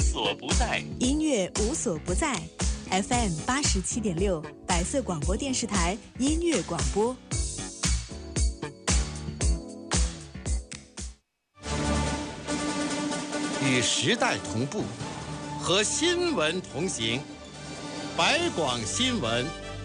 所不在， 音乐无所不在。FM 87.6，白色广播电视台音乐广播。 与时代同步，和新闻同行。百广新闻。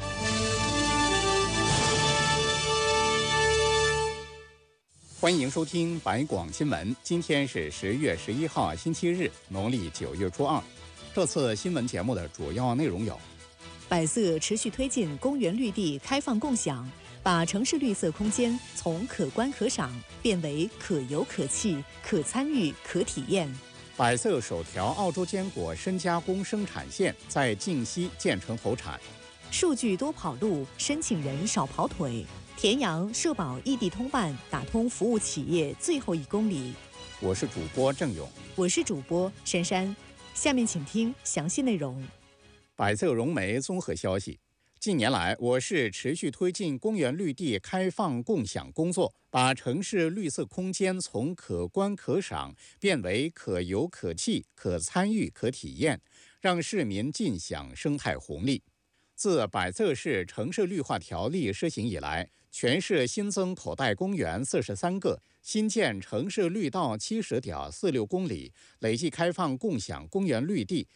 欢迎收听百广新闻。今天是10月11号，星期日，农历9月初2。这次新闻节目的主要内容有： 百色持续推进公园绿地开放共享，把城市绿色空间从可观可赏变为可游可憩、可参与可体验。 百色首条澳洲坚果深加工生产线在靖西建成投产。 数据多跑路，申请人少跑腿。田阳社保异地通办打通服务企业最后1公里。 我是主播郑勇， 我是主播珊珊。下面请听详细内容。 百色融媒综合消息：近年来，我市持续推进公园绿地开放共享工作，把城市绿色空间从可观可赏变为可游可憩、可参与可体验，让市民尽享生态红利。自百色市城市绿化条例施行以来，全市新增口袋公园43个，新建城市绿道70.46公里，累计开放共享公园绿地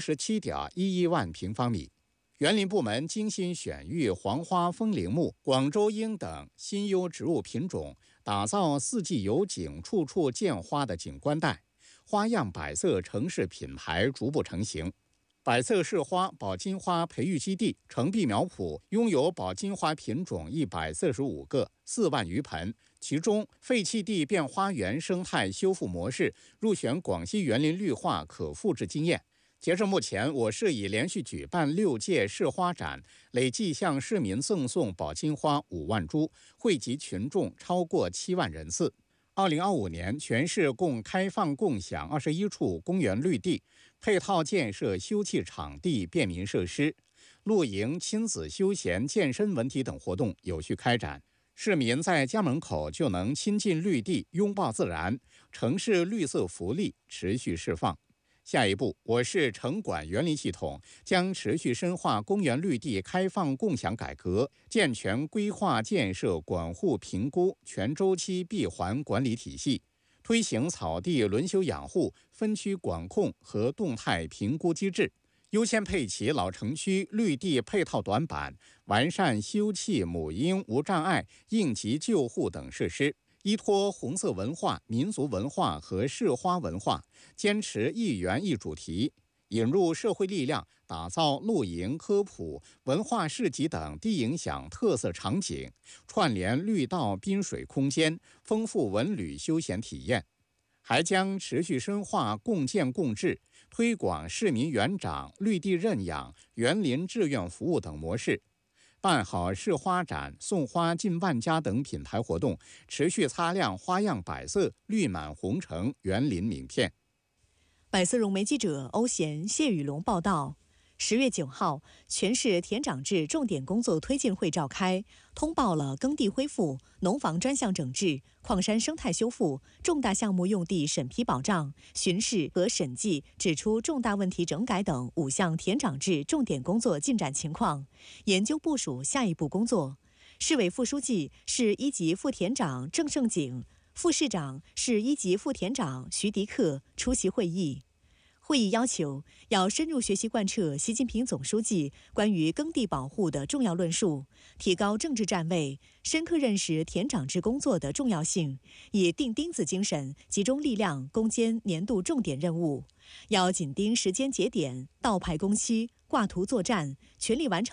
77.11万平方米。园林部门精心选育黄花风铃木、广州樱等新优植物品种，打造四季有景、处处见花的景观带，花样百色城市品牌逐步成型。百色市花保金花培育基地城壁苗圃拥有保金花品种145个，4万余盆，其中废弃地变花园生态修复模式入选广西园林绿化可复制经验。截至目前，我市已连续举办6届市花展，累计向市民赠送保金花5万株，惠及群众超过7万人次。2025年，全市共开放共享21处公园绿地，配套建设休憩场地、便民设施，露营、亲子休闲、健身文体等活动有序开展。市民在家门口就能亲近绿地，拥抱自然，城市绿色福利持续释放。下一步，我市城管园林系统将持续深化公园绿地开放共享改革，健全规划建设、管护、评估全周期闭环管理体系，推行草地轮休养护、分区管控和动态评估机制，优先配齐老城区绿地配套短板，完善休憩、母婴无障碍、应急救护等设施。依托红色文化、民族文化和市花文化，坚持一园一主题，引入社会力量，打造露营、科普、文化市集等低影响特色场景，串联绿道滨水空间，丰富文旅休闲体验。还将持续深化共建共治，推广市民园长、绿地认养、园林志愿服务等模式。办好市花展、送花近万家等品牌活动，持续擦亮花样百色、绿满红城园林名片。 百色融媒记者欧贤、谢雨龙报道。10月9号，全市田长制重点工作推进会召开，通报了耕地恢复、农房专项整治、矿山生态修复、重大项目用地审批保障、巡视和审计指出重大问题整改等5项田长制重点工作进展情况，研究部署下一步工作。市委副书记、市一级副田长郑胜景、副市长、市一级副田长徐迪克出席会议。会议要求要深入学习贯彻习近平总书记关于耕地保护的重要论述，提高政治站位，深刻认识田长制工作的重要性，以钉钉子精神集中力量攻坚年度重点任务。要紧盯时间节点，倒排工期，挂图作战，全力完成